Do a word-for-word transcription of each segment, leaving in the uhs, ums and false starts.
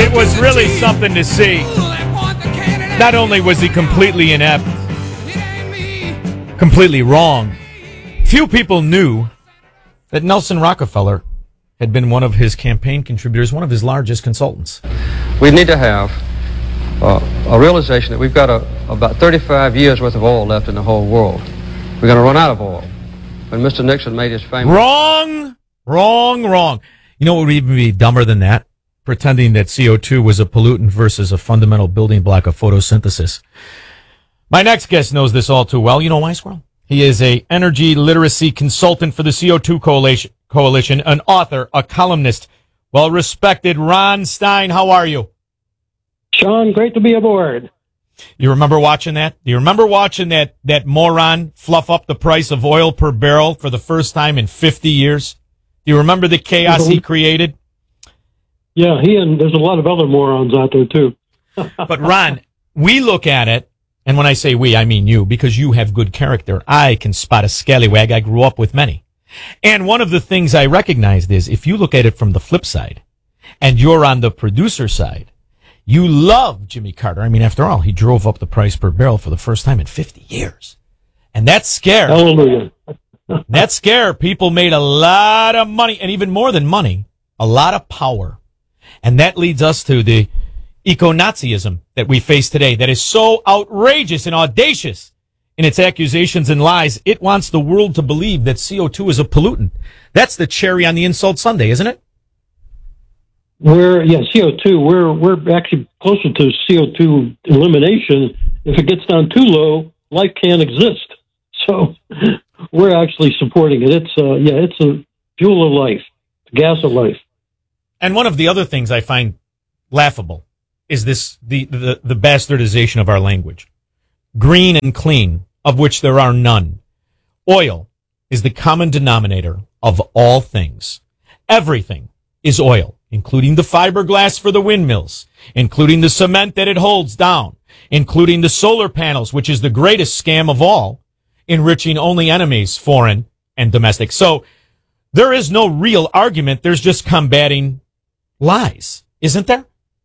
It was really something to see. Not only was he completely inept, completely wrong, few people knew that Nelson Rockefeller had been one of his campaign contributors, one of his largest consultants. We need to have uh, a realization that we've got a, about thirty-five years worth of oil left in the whole world. We're going to run out of oil. When Mister Nixon made his famous... Wrong, wrong, wrong. You know what would even be dumber than that? Pretending that C O two was a pollutant versus a fundamental building block of photosynthesis. My next guest knows this all too well. You know why, Squirrel? He is a energy literacy consultant for the C O two Coalition, Coalition, an author, a columnist. Well-respected Ron Stein, how are you? Sean, great to be aboard. You remember watching that? Do you remember watching that, that moron fluff up the price of oil per barrel for the first time in fifty years? Do you remember the chaos he created? Yeah, he and there's a lot of other morons out there, too. But, Ron, we look at it, and when I say we, I mean you, because you have good character. I can spot a scallywag. I grew up with many. And one of the things I recognized is if you look at it from the flip side, and you're on the producer side, you love Jimmy Carter. I mean, after all, he drove up the price per barrel for the first time in fifty years. And that scared. Hallelujah. That scare, people made a lot of money, and even more than money, a lot of power. And that leads us to the eco-Nazism that we face today that is so outrageous and audacious in its accusations and lies. It wants the world to believe that C O two is a pollutant. That's the cherry on the insult sundae, isn't it? We're, yeah, C O two, we're, we're actually closer to C O two elimination. If it gets down too low, life can't exist. So we're actually supporting it. It's, uh, yeah, it's a fuel of life, gas of life. And one of the other things I find laughable is this, the, the, the bastardization of our language. Green and clean, of which there are none. Oil is the common denominator of all things. Everything is oil, including the fiberglass for the windmills, including the cement that it holds down, including the solar panels, which is the greatest scam of all, enriching only enemies, foreign and domestic. So there is no real argument. There's just combating lies, isn't there?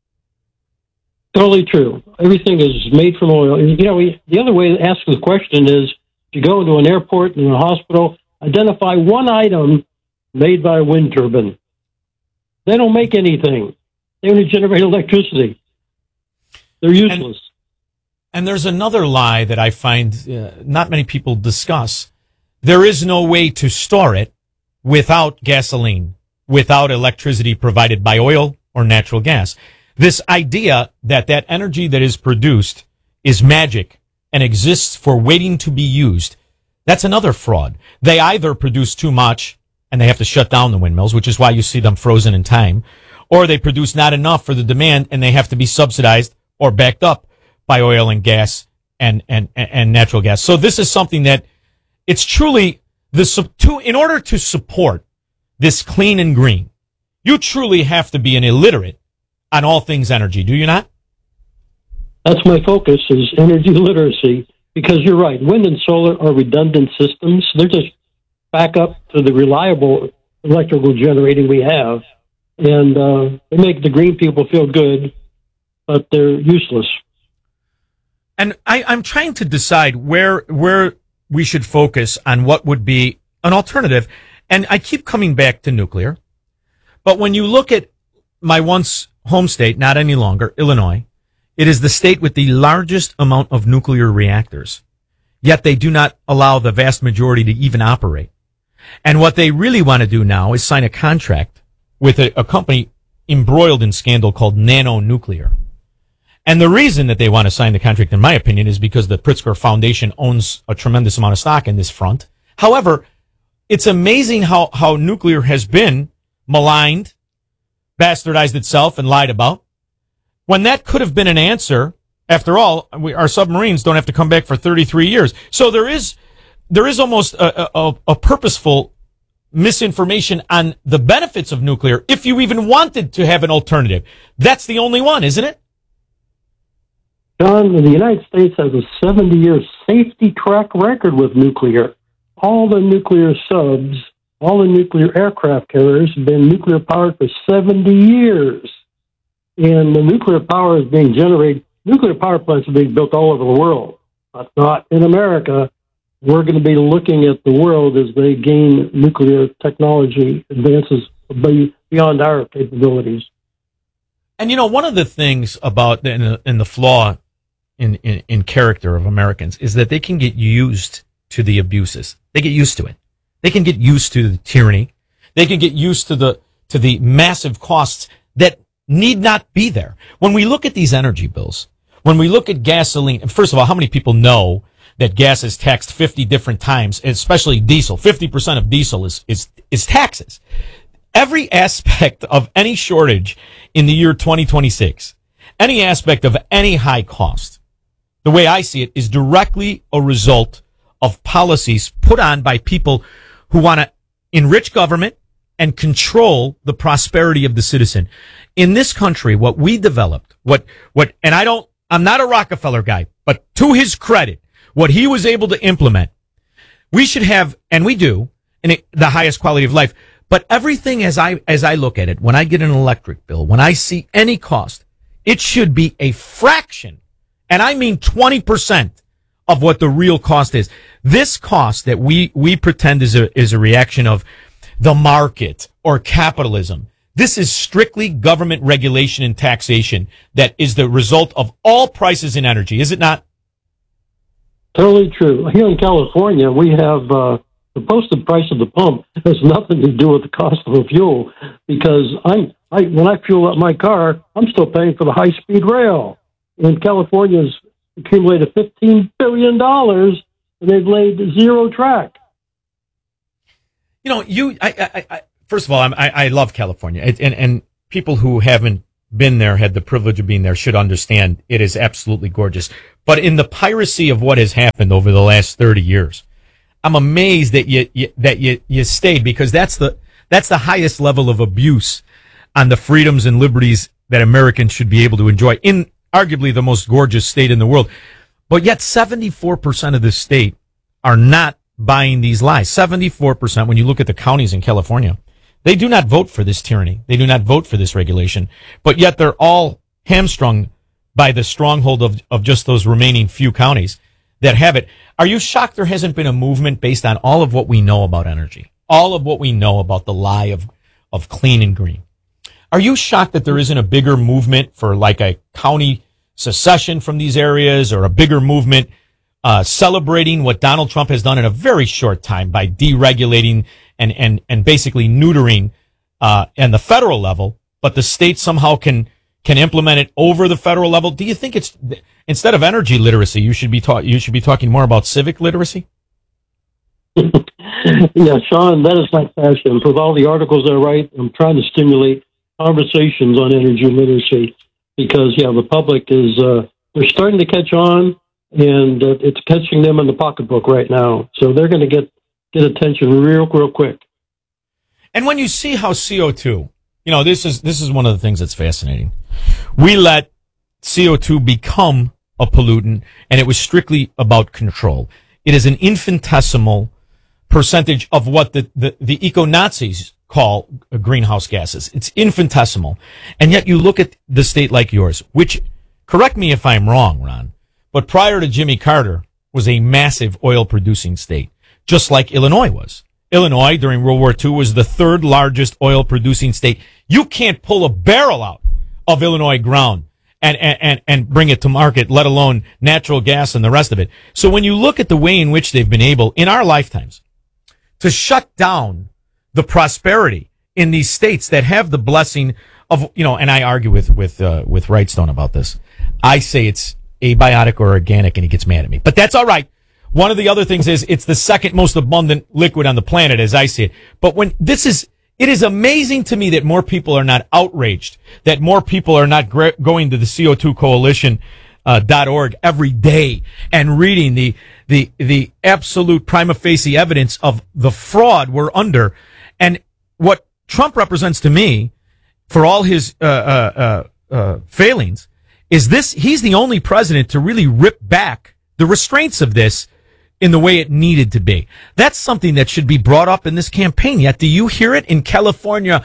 Totally true. Everything is made from oil. You know, we, the other way to ask the question is, if you go into an airport and a hospital, identify one item made by a wind turbine. They don't make anything. They only generate electricity. They're useless. And, and there's another lie that I find uh, not many people discuss. There is no way to store it without gasoline, without electricity provided by oil or natural gas. This idea that that energy that is produced is magic and exists for waiting to be used, that's another fraud. They either produce too much and they have to shut down the windmills, which is why you see them frozen in time, or they produce not enough for the demand and they have to be subsidized or backed up by oil and gas and, and, and natural gas. So this is something that it's truly the, to, in order to support this clean and green, you truly have to be an illiterate on all things energy, do you not? That's my focus, is energy literacy, because you're right. Wind and solar are redundant systems. They're just back up to the reliable electrical generating we have. And uh, they make the green people feel good, but they're useless. And I, I'm trying to decide where where we should focus on what would be an alternative. And I keep coming back to nuclear. But when you look at my once home state, not any longer, Illinois, it is the state with the largest amount of nuclear reactors. Yet they do not allow the vast majority to even operate. And what they really want to do now is sign a contract with a, a company embroiled in scandal called Nano Nuclear. And the reason that they want to sign the contract, in my opinion, is because the Pritzker Foundation owns a tremendous amount of stock in this front. However, it's amazing how, how nuclear has been maligned, bastardized itself, and lied about, when that could have been an answer. After all, we, our submarines don't have to come back for thirty-three years. So there is there is almost a, a, a purposeful misinformation on the benefits of nuclear if you even wanted to have an alternative. That's the only one, isn't it? John, the United States has a seventy-year safety track record with nuclear. All the nuclear subs, all the nuclear aircraft carriers have been nuclear powered for seventy years. and the nuclear power is being generated. Nuclear power plants are being built all over the world, but not in America. We're going to be looking at the world as they gain nuclear technology advances beyond our capabilities. And, you know, one of the things about the, in, the, in the flaw in, in, in character of Americans is that they can get used to the abuses. They get used to it. They can get used to the tyranny. They can get used to the to the massive costs that need not be there. When we look at these energy bills, when we look at gasoline, first of all, how many people know that gas is taxed fifty different times, especially diesel? fifty percent of diesel is, is, is taxes. Every aspect of any shortage in the year twenty twenty-six, any aspect of any high cost, the way I see it, is directly a result of policies put on by people who want to enrich government and control the prosperity of the citizen. In this country, what we developed, what, what, and I don't, I'm not a Rockefeller guy, but to his credit, what he was able to implement, we should have, and we do, in it, the highest quality of life. But everything as I, as I look at it, when I get an electric bill, when I see any cost, it should be a fraction, and I mean twenty percent of what the real cost is. This cost that we, we pretend is a, is a reaction of the market or capitalism. This is strictly government regulation and taxation that is the result of all prices in energy, is it not? Totally true. Here in California, we have uh, the posted price of the pump has nothing to do with the cost of the fuel, because I'm I when I fuel up my car, I'm still paying for the high speed rail. And California's accumulated fifteen billion dollars, and they've laid zero track. You know, you. I, I, I first of all, I'm, I, I love California, it, and and people who haven't been there, had the privilege of being there, should understand it is absolutely gorgeous. But in the piracy of what has happened over the last thirty years, I'm amazed that you, you that you you stayed, because that's the that's the highest level of abuse on the freedoms and liberties that Americans should be able to enjoy in arguably the most gorgeous state in the world. But yet, seventy-four percent of the state are not buying these lies. seventy-four percent, when you look at the counties in California, they do not vote for this tyranny. They do not vote for this regulation. But yet they're all hamstrung by the stronghold of, of just those remaining few counties that have it. Are you shocked there hasn't been a movement based on all of what we know about energy, all of what we know about the lie of, of clean and green? Are you shocked that there isn't a bigger movement for like a county secession from these areas, or a bigger movement Uh, celebrating what Donald Trump has done in a very short time by deregulating and, and, and basically neutering, uh, and the federal level, but the state somehow can, can implement it over the federal level? Do you think it's, instead of energy literacy, you should be taught, you should be talking more about civic literacy? Yeah, Sean, that is my passion. For all the articles I write, I'm trying to stimulate conversations on energy literacy, because, yeah, the public is, uh, they're starting to catch on. And uh, it's catching them in the pocketbook right now. So they're going to get, get attention real, real quick. And when you see how C O two, you know, this is, this is one of the things that's fascinating. We let C O two become a pollutant, and it was strictly about control. It is an infinitesimal percentage of what the, the, the eco-Nazis call greenhouse gases. It's infinitesimal. And yet you look at the state like yours, which, correct me if I'm wrong, Ron, but prior to Jimmy Carter, was a massive oil-producing state, just like Illinois was. Illinois, during World War Two, was the third largest oil-producing state. You can't pull a barrel out of Illinois ground and, and, and bring it to market, let alone natural gas and the rest of it. So when you look at the way in which they've been able, in our lifetimes, to shut down the prosperity in these states that have the blessing of, you know, and I argue with, with, uh, with Wrightstone about this. I say it's abiotic or organic, and he gets mad at me. But that's all right. One of the other things is it's the second most abundant liquid on the planet, as I see it. But when this is, it is amazing to me that more people are not outraged, that more people are not gra- going to the C O two coalition dot org every day and reading the, the, the absolute prima facie evidence of the fraud we're under. And what Trump represents to me, for all his, uh, uh, uh, uh, failings, is this, he's the only president to really rip back the restraints of this in the way it needed to be. That's something that should be brought up in this campaign. Yet, do you hear it in California?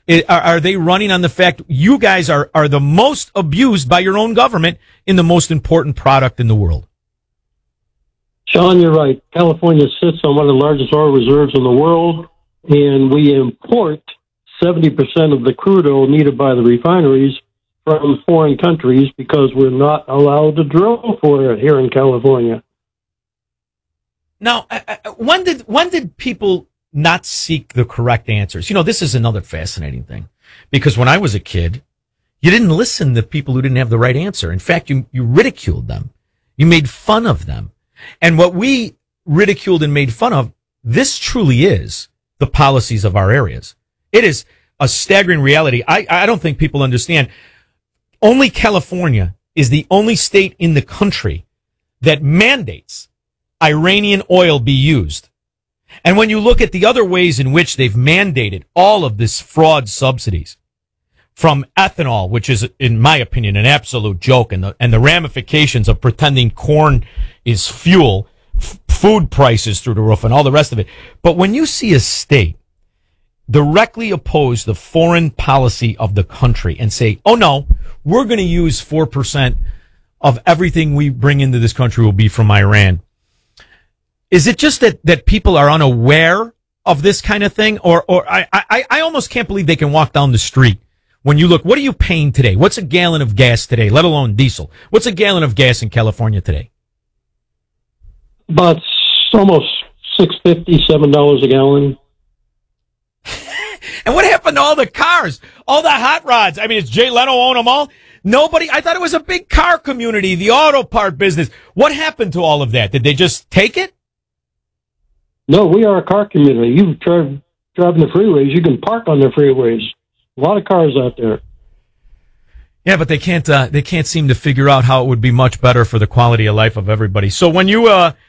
It, are, are they running on the fact you guys are, are the most abused by your own government in the most important product in the world? Sean, you're right. California sits on one of the largest oil reserves in the world, and we import seventy percent of the crude oil needed by the refineries from foreign countries because we're not allowed to drill for it here in California. Now, when did when did people not seek the correct answers? You know, this is another fascinating thing, because when I was a kid, you didn't listen to people who didn't have the right answer. In fact, you, you ridiculed them. You made fun of them. And what we ridiculed and made fun of, this truly is the policies of our areas. It is a staggering reality. I, I don't think people understand. Only California is the only state in the country that mandates Iranian oil be used. And when you look at the other ways in which they've mandated all of this fraud subsidies, from ethanol, which is, in my opinion, an absolute joke, and the, and the ramifications of pretending corn is fuel, f- food prices through the roof, and all the rest of it. But when you see a state directly oppose the foreign policy of the country and say, oh no, we're going to use four percent of everything we bring into this country will be from Iran. Is it just that, that people are unaware of this kind of thing? Or, or I, I, I almost can't believe they can walk down the street. When you look, what are you paying today? What's a gallon of gas today, let alone diesel? What's a gallon of gas in California today? About almost six fifty, seven dollars a gallon. And what happened to all the cars, all the hot rods? I mean, it's Jay Leno own them all. Nobody, I thought it was a big car community, the auto part business. What happened to all of that? Did they just take it? No, we are a car community. You drive driving the freeways, you can park on the freeways. A lot of cars out there. Yeah, but they can't. Uh, they can't seem to figure out how it would be much better for the quality of life of everybody. So when you uh,